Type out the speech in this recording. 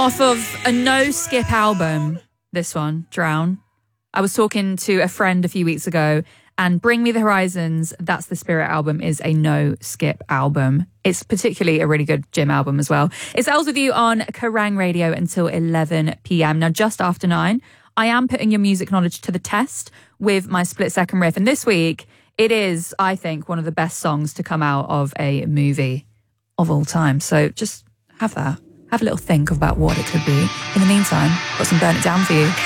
Off of a no-skip album, this one, Drown. I was talking to a friend a few weeks ago, and Bring Me the Horizons, That's the Spirit album, is a no-skip album. It's particularly a really good gym album as well. It's Els with you on Kerrang Radio until 11 p.m. Now, just after 9, I am putting your music knowledge to the test with my split-second riff. And this week, it is, I think, one of the best songs to come out of a movie of all time. So just have that. Have a little think about what it could be. In the meantime, got some Burn It Down for you.